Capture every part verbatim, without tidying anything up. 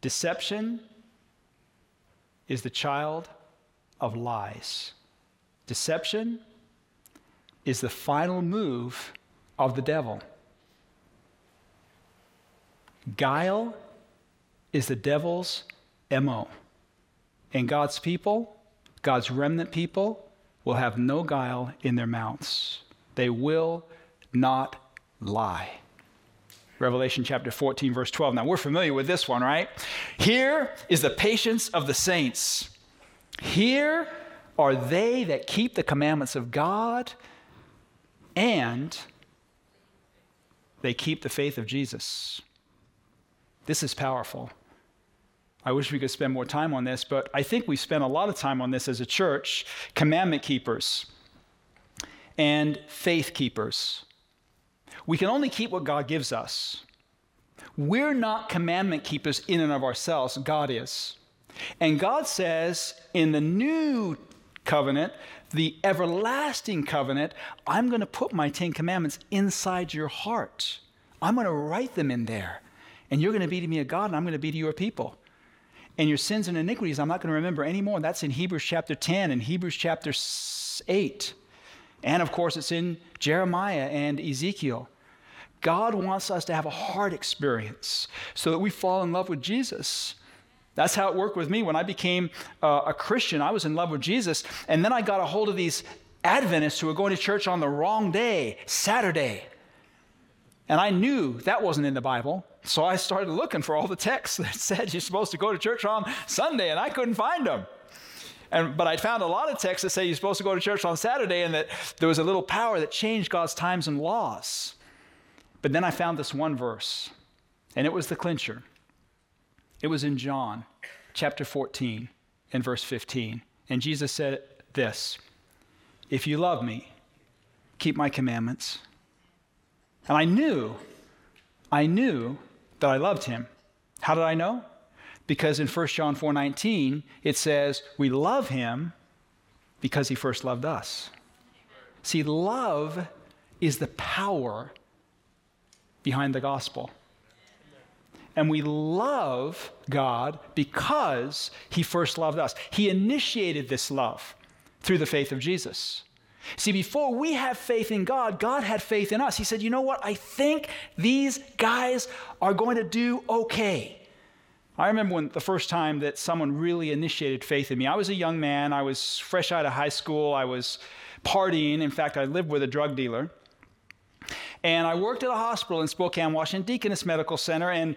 Deception is the child of lies. Deception is the final move of the devil. Guile is the devil's M O. And God's people, God's remnant people, will have no guile in their mouths. They will not lie. Revelation chapter fourteen, verse twelve. Now, we're familiar with this one, right? Here is the patience of the saints. Here are they that keep the commandments of God, and they keep the faith of Jesus. This is powerful. I wish we could spend more time on this, but I think we spent a lot of time on this as a church. Commandment keepers and faith keepers. We can only keep what God gives us. We're not commandment keepers in and of ourselves. God is. And God says in the new covenant, the everlasting covenant, I'm going to put my Ten Commandments inside your heart. I'm going to write them in there. And you're going to be to me a God, and I'm going to be to your people. And your sins and iniquities, I'm not going to remember anymore. That's in Hebrews chapter ten and Hebrews chapter eight. And of course, it's in Jeremiah and Ezekiel. God wants us to have a heart experience so that we fall in love with Jesus. That's how it worked with me. When I became uh, a Christian, I was in love with Jesus. And then I got a hold of these Adventists who were going to church on the wrong day, Saturday. And I knew that wasn't in the Bible. So I started looking for all the texts that said you're supposed to go to church on Sunday, and I couldn't find them. And, but I found a lot of texts that say you're supposed to go to church on Saturday, and that there was a little power that changed God's times and laws. But then I found this one verse, and it was the clincher. It was in John chapter fourteen and verse fifteen. And Jesus said this, "If you love me, keep my commandments." And I knew, I knew that I loved him. How did I know? Because in First John four nineteen, it says, we love him because he first loved us. See, love is the power behind the gospel. And we love God because he first loved us. He initiated this love through the faith of Jesus. See, before we have faith in God, God had faith in us. He said, you know what? I think these guys are going to do okay. I remember when the first time that someone really initiated faith in me. I was a young man. I was fresh out of high school. I was partying. In fact, I lived with a drug dealer. And I worked at a hospital in Spokane, Washington, Deaconess Medical Center. And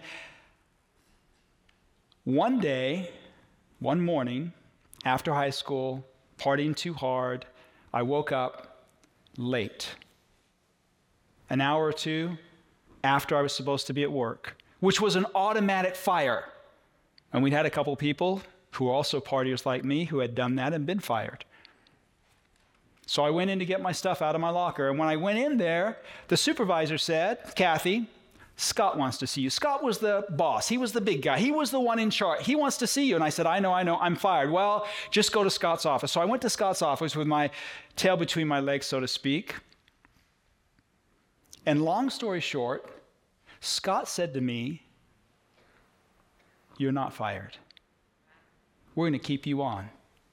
one day, one morning, after high school, partying too hard, I woke up late, an hour or two after I was supposed to be at work, which was an automatic fire. And we'd had a couple people who were also partiers like me who had done that and been fired. So I went in to get my stuff out of my locker. And when I went in there, the supervisor said, Kathy, Scott wants to see you. Scott was the boss. He was the big guy. He was the one in charge. He wants to see you. And I said, I know, I know, I'm fired. Well, just go to Scott's office. So I went to Scott's office with my tail between my legs, so to speak. And long story short, Scott said to me, you're not fired. We're going to keep you on.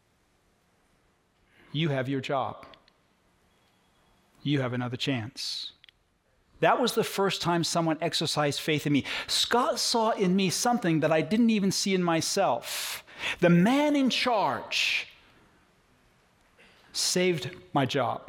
You have your job. You have another chance. That was the first time someone exercised faith in me. Scott saw in me something that I didn't even see in myself. The man in charge saved my job.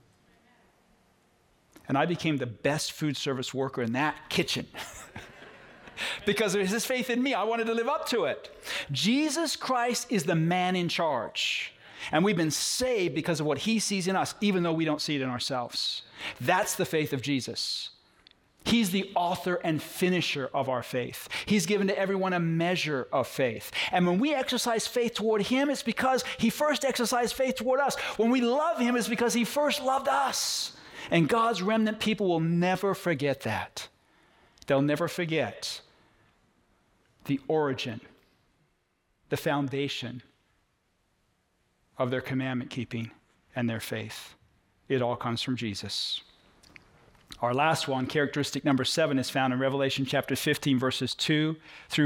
And I became the best food service worker in that kitchen. Because of his faith in me, I wanted to live up to it. Jesus Christ is the man in charge. And we've been saved because of what he sees in us, even though we don't see it in ourselves. That's the faith of Jesus. He's the author and finisher of our faith. He's given to everyone a measure of faith. And when we exercise faith toward him, it's because he first exercised faith toward us. When we love him, it's because he first loved us. And God's remnant people will never forget that. They'll never forget the origin, the foundation of their commandment keeping and their faith. It all comes from Jesus. Our last one, characteristic number seven, is found in Revelation chapter fifteen, verses two through